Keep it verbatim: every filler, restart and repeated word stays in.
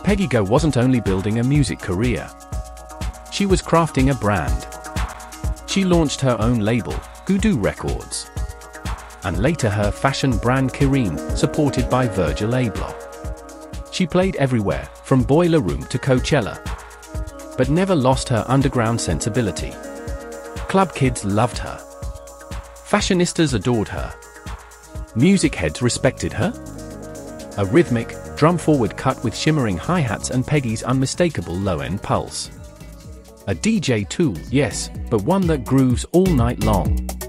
Peggy Gou wasn't only building a music career. She was crafting a brand. She launched her own label, Gudu Records, and later her fashion brand Kirin, supported by Virgil Abloh. She played everywhere, from Boiler Room to Coachella, but never lost her underground sensibility. Club kids loved her. Fashionistas adored her. Music heads respected her. A rhythmic, drum-forward cut with shimmering hi-hats and Peggy's unmistakable low-end pulse. A D J tool, yes, but one that grooves all night long.